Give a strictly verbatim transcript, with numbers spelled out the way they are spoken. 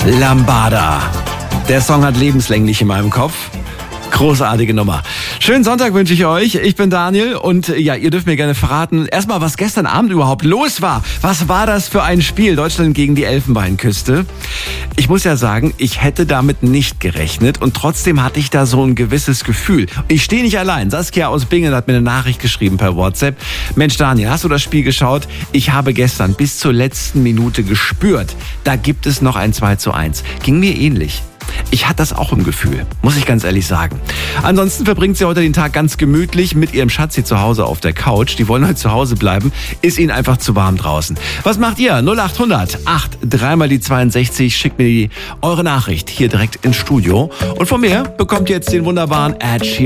Lambada. Der Song hat lebenslänglich in meinem Kopf. Großartige Nummer. Schönen Sonntag wünsche ich euch. Ich bin Daniel und ja, ihr dürft mir gerne verraten, erstmal, was gestern Abend überhaupt los war. Was war das für ein Spiel? Deutschland gegen die Elfenbeinküste. Ich muss ja sagen, ich hätte damit nicht gerechnet und trotzdem hatte ich da so ein gewisses Gefühl. Ich stehe nicht allein. Saskia aus Bingen hat mir eine Nachricht geschrieben per WhatsApp. Mensch Daniel, hast du das Spiel geschaut? Ich habe gestern bis zur letzten Minute gespürt, da gibt es noch ein zwei zu eins. Ging mir ähnlich. Ich hatte das auch im Gefühl, muss ich ganz ehrlich sagen. Ansonsten verbringt sie heute den Tag ganz gemütlich mit ihrem Schatzi zu Hause auf der Couch. Die wollen heute zu Hause bleiben. Ist ihnen einfach zu warm draußen. Was macht ihr? null acht hundert acht dreimal die zweiundsechzig. Schickt mir die, eure Nachricht hier direkt ins Studio. Und von mir bekommt ihr jetzt den wunderbaren Ed Sheeran.